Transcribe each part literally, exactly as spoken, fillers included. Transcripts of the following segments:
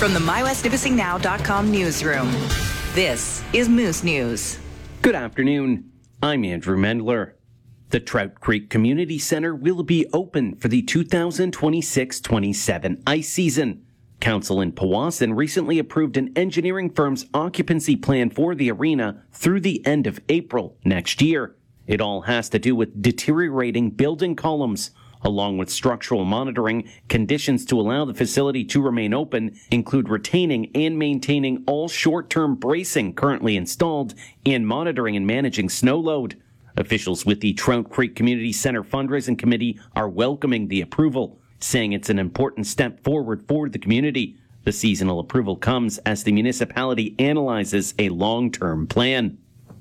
From the my west nipissing now dot com newsroom, this is Moose News. Good afternoon. I'm Andrew Mendler. The Trout Creek Community Center will be open for the two thousand twenty-six twenty-seven ice season. Council in Powassan recently approved an engineering firm's occupancy plan for the arena through the end of April next year. It all has to do with deteriorating building columns. Along with structural monitoring, conditions to allow the facility to remain open include retaining and maintaining all short-term bracing currently installed and monitoring and managing snow load. Officials with the Trout Creek Community Center Fundraising Committee are welcoming the approval, saying it's an important step forward for the community. The seasonal approval comes as the municipality analyzes a long-term plan.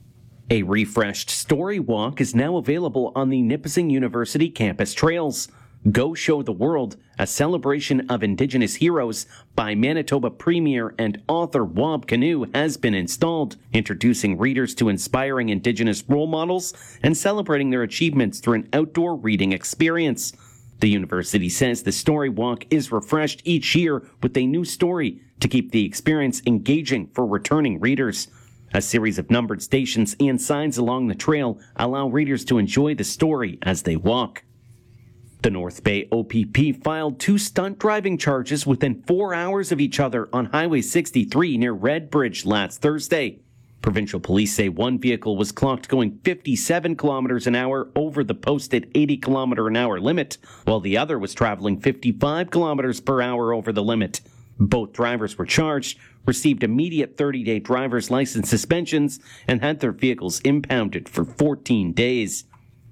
A refreshed story walk is now available on the Nipissing University campus trails. Go Show the World, a celebration of Indigenous heroes by Manitoba Premier and author Wab Kinew, has been installed, introducing readers to inspiring Indigenous role models and celebrating their achievements through an outdoor reading experience. The university says the story walk is refreshed each year with a new story to keep the experience engaging for returning readers. A series of numbered stations and signs along the trail allow readers to enjoy the story as they walk. The North Bay O P P filed two stunt driving charges within four hours of each other on Highway sixty-three near Redbridge last Thursday. Provincial police say one vehicle was clocked going fifty-seven kilometers an hour over the posted eighty kilometer an hour limit, while the other was traveling fifty-five kilometers per hour over the limit. Both drivers were charged, received immediate thirty-day driver's license suspensions, and had their vehicles impounded for fourteen days.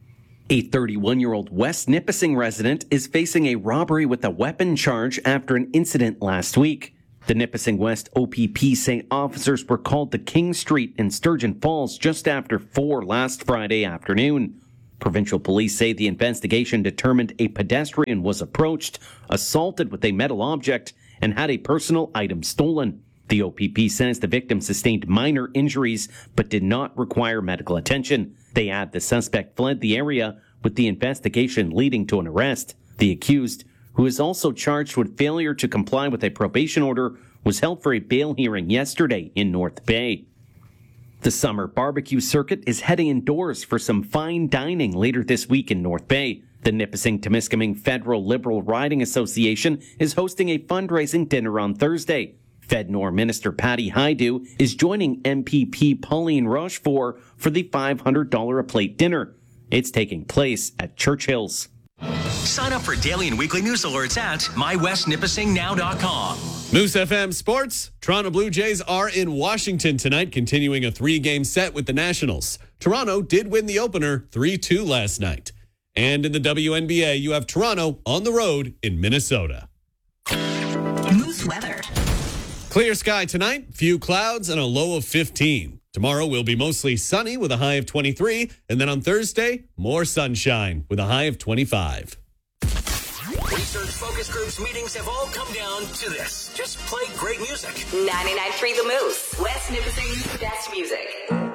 A thirty-one-year-old West Nipissing resident is facing a robbery with a weapon charge after an incident last week. The Nipissing West O P P say officers were called to King Street in Sturgeon Falls just after four last Friday afternoon. Provincial police say the investigation determined a pedestrian was approached, assaulted with a metal object, and had a personal item stolen. The O P P says the victim sustained minor injuries but did not require medical attention. They add the suspect fled the area, with the investigation leading to an arrest. The accused, who is also charged with failure to comply with a probation order, was held for a bail hearing yesterday in North Bay. The summer barbecue circuit is heading indoors for some fine dining later this week in North Bay. The Nipissing-Temiskaming Federal Liberal Riding Association is hosting a fundraising dinner on Thursday. Fednor Minister Patty Hajdu is joining M P P Pauline Rochefort for the five hundred dollars a plate dinner. It's taking place at Churchill's. Sign up for daily and weekly news alerts at my west nipissing now dot com. Moose F M Sports. Toronto Blue Jays are in Washington tonight, continuing a three-game set with the Nationals. Toronto did win the opener three two last night. And in the W N B A, you have Toronto on the road in Minnesota. Moose weather. Clear sky tonight, few clouds, and a low of fifteen. Tomorrow will be mostly sunny with a high of twenty-three. And then on Thursday, more sunshine with a high of twenty-five. Research focus groups meetings have all come down to this. Just play great music. ninety-nine point three The Moose. West Nipissing's best music.